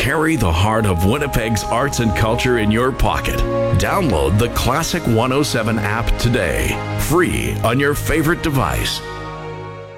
Carry the heart of Winnipeg's arts and culture in your pocket. Download the Classic 107 app today, free on your favorite device.